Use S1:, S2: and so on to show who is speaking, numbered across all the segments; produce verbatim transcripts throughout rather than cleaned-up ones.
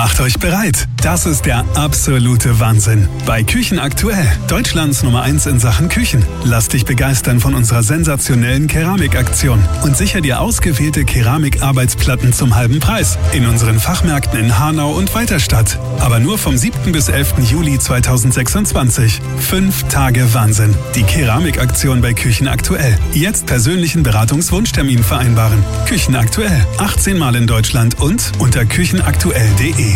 S1: Macht euch bereit. Das ist der absolute Wahnsinn. Bei Küchen aktuell. Deutschlands Nummer eins in Sachen Küchen. Lass dich begeistern von unserer sensationellen Keramikaktion und sicher dir ausgewählte Keramikarbeitsplatten zum halben Preis. In unseren Fachmärkten in Hanau und Weiterstadt. Aber nur vom siebten bis elften Juli zweitausendsechsundzwanzig. Fünf Tage Wahnsinn. Die Keramikaktion bei Küchen aktuell. Jetzt persönlichen Beratungswunschtermin vereinbaren. Küchen aktuell. achtzehn Mal in Deutschland und unter küchenaktuell punkt de.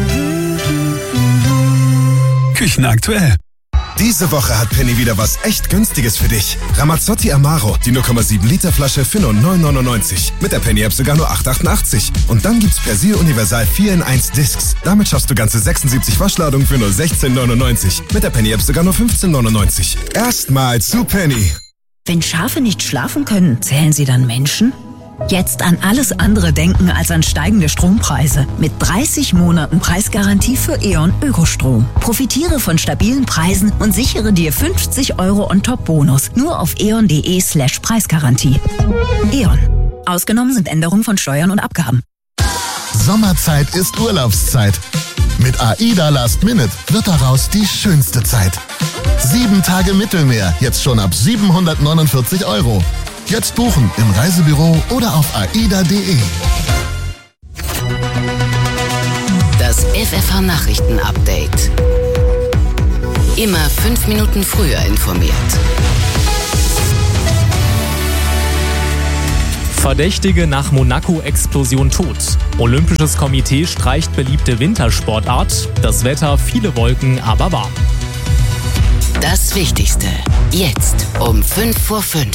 S1: Küchen aktuell.
S2: Diese Woche hat Penny wieder was echt Günstiges für dich. Ramazzotti Amaro, die null Komma sieben Liter Flasche für nur neun neunundneunzig. Mit der Penny-App sogar nur acht achtundachtzig. Und dann gibt's Persil Universal vier in eins Discs. Damit schaffst du ganze sechsundsiebzig Waschladungen für nur sechzehn neunundneunzig. Mit der Penny-App sogar nur fünfzehn neunundneunzig. Erstmal zu Penny.
S3: Wenn Schafe nicht schlafen können, zählen sie dann Menschen? Jetzt an alles andere denken als an steigende Strompreise. Mit dreißig Monaten Preisgarantie für E.ON Ökostrom. Profitiere von stabilen Preisen und sichere dir fünfzig Euro On-Top-Bonus. Nur auf eon.de slash Preisgarantie. E.ON. Ausgenommen sind Änderungen von Steuern und Abgaben.
S4: Sommerzeit ist Urlaubszeit. Mit AIDA Last Minute wird daraus die schönste Zeit. Sieben Tage Mittelmeer, jetzt schon ab siebenhundertneunundvierzig Euro. Jetzt buchen im Reisebüro oder auf aida punkt de.
S5: Das F F H-Nachrichten-Update. Immer fünf Minuten früher informiert.
S6: Verdächtige nach Monaco-Explosion tot. Olympisches Komitee streicht beliebte Wintersportart. Das Wetter, viele Wolken, aber warm.
S5: Das Wichtigste. Jetzt um fünf vor fünf.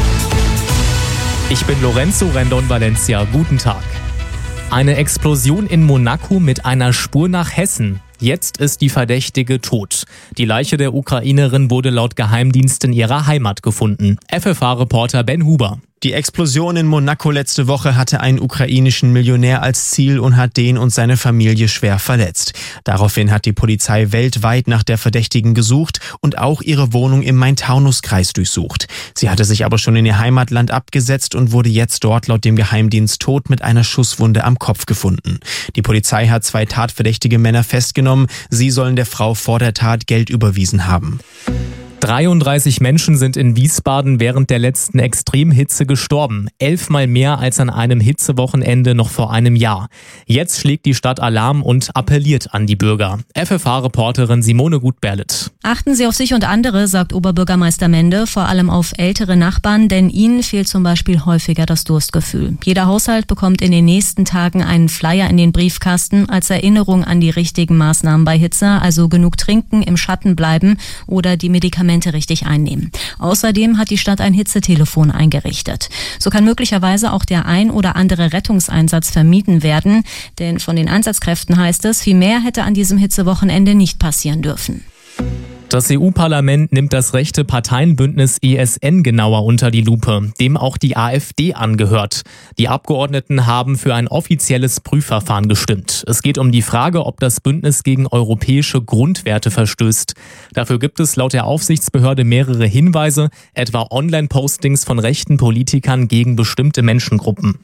S6: Ich bin Lorenzo Rendon Valencia. Guten Tag. Eine Explosion in Monaco mit einer Spur nach Hessen. Jetzt ist die Verdächtige tot. Die Leiche der Ukrainerin wurde laut Geheimdienst in ihrer Heimat gefunden. F F H-Reporter Ben Huber.
S7: Die Explosion in Monaco letzte Woche hatte einen ukrainischen Millionär als Ziel und hat den und seine Familie schwer verletzt. Daraufhin hat die Polizei weltweit nach der Verdächtigen gesucht und auch ihre Wohnung im Main-Taunus-Kreis durchsucht. Sie hatte sich aber schon in ihr Heimatland abgesetzt und wurde jetzt dort laut dem Geheimdienst tot mit einer Schusswunde am Kopf gefunden. Die Polizei hat zwei tatverdächtige Männer festgenommen. Sie sollen der Frau vor der Tat Geld überwiesen haben.
S6: dreiunddreißig Menschen sind in Wiesbaden während der letzten Extremhitze gestorben. Elfmal mehr als an einem Hitzewochenende noch vor einem Jahr. Jetzt schlägt die Stadt Alarm und appelliert an die Bürger. F F H-Reporterin Simone Gutberlet.
S8: Achten Sie auf sich und andere, sagt Oberbürgermeister Mende, vor allem auf ältere Nachbarn, denn ihnen fehlt zum Beispiel häufiger das Durstgefühl. Jeder Haushalt bekommt in den nächsten Tagen einen Flyer in den Briefkasten als Erinnerung an die richtigen Maßnahmen bei Hitze, also genug trinken, im Schatten bleiben oder die Medikamente richtig einnehmen. Außerdem hat die Stadt ein Hitzetelefon eingerichtet. So kann möglicherweise auch der ein oder andere Rettungseinsatz vermieden werden, denn von den Einsatzkräften heißt es, viel mehr hätte an diesem Hitzewochenende nicht passieren dürfen.
S6: Das E U-Parlament nimmt das rechte Parteienbündnis E S N genauer unter die Lupe, dem auch die AfD angehört. Die Abgeordneten haben für ein offizielles Prüfverfahren gestimmt. Es geht um die Frage, ob das Bündnis gegen europäische Grundwerte verstößt. Dafür gibt es laut der Aufsichtsbehörde mehrere Hinweise, etwa Online-Postings von rechten Politikern gegen bestimmte Menschengruppen.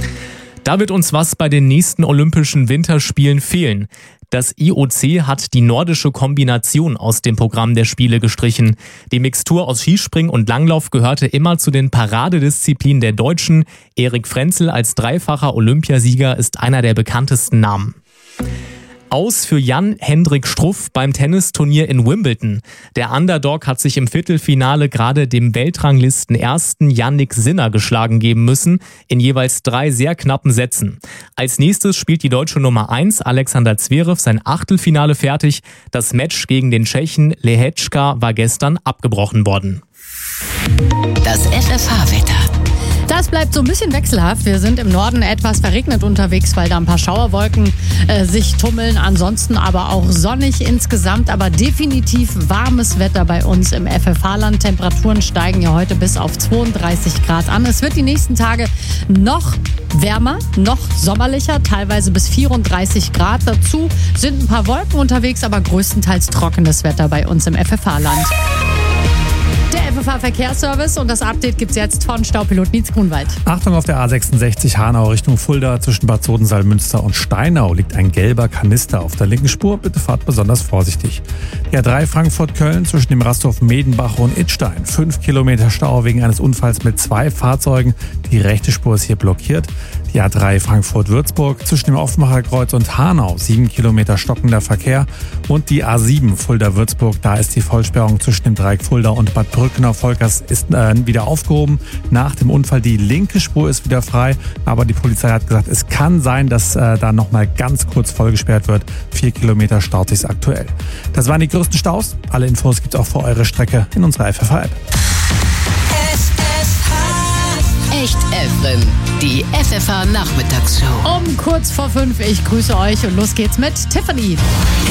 S6: Da wird uns was bei den nächsten Olympischen Winterspielen fehlen. Das I O C hat die nordische Kombination aus dem Programm der Spiele gestrichen. Die Mixtur aus Skispringen und Langlauf gehörte immer zu den Paradedisziplinen der Deutschen. Erik Frenzel als dreifacher Olympiasieger ist einer der bekanntesten Namen. Aus für Jan-Hendrik Struff beim Tennisturnier in Wimbledon. Der Underdog hat sich im Viertelfinale gerade dem Weltranglisten-Ersten Jannik Sinner geschlagen geben müssen, in jeweils drei sehr knappen Sätzen. Als nächstes spielt die deutsche Nummer eins Alexander Zverev sein Achtelfinale fertig. Das Match gegen den Tschechen Lehečka war gestern abgebrochen worden.
S5: Das F F H-Wetter.
S9: Das bleibt so ein bisschen wechselhaft. Wir sind im Norden etwas verregnet unterwegs, weil da ein paar Schauerwolken äh, sich tummeln. Ansonsten aber auch sonnig insgesamt, aber definitiv warmes Wetter bei uns im F F H-Land. Temperaturen steigen ja heute bis auf zweiunddreißig Grad an. Es wird die nächsten Tage noch wärmer, noch sommerlicher, teilweise bis vierunddreißig Grad. Dazu sind ein paar Wolken unterwegs, aber größtenteils trockenes Wetter bei uns im F F H-Land. Der F F H-Verkehrsservice und das Update gibt's jetzt von Staupilot Nietz Grunwald.
S10: Achtung, auf der A sechsundsechzig Hanau Richtung Fulda zwischen Bad Sodensaal, Münster und Steinau liegt ein gelber Kanister auf der linken Spur. Bitte fahrt besonders vorsichtig. Die A drei Frankfurt-Köln zwischen dem Rasthof Medenbach und Idstein. Fünf Kilometer Stau wegen eines Unfalls mit zwei Fahrzeugen. Die rechte Spur ist hier blockiert. Die A drei Frankfurt-Würzburg zwischen dem Offenbacher und Hanau. Sieben Kilometer stockender Verkehr. Und die A sieben Fulda-Würzburg. Da ist die Vollsperrung zwischen dem Dreieck Fulda und Bad Brückner-Volkers ist äh, wieder aufgehoben. Nach dem Unfall die linke Spur ist wieder frei. Aber die Polizei hat gesagt, es kann sein, dass äh, da nochmal ganz kurz vollgesperrt wird. Vier Kilometer staut sich aktuell. Das waren die größten Staus. Alle Infos gibt's auch für eure Strecke in unserer F F H-App.
S5: Echt Evrim, die F F H-Nachmittagsshow.
S9: Um kurz vor fünf, ich grüße euch und los geht's mit Tiffany.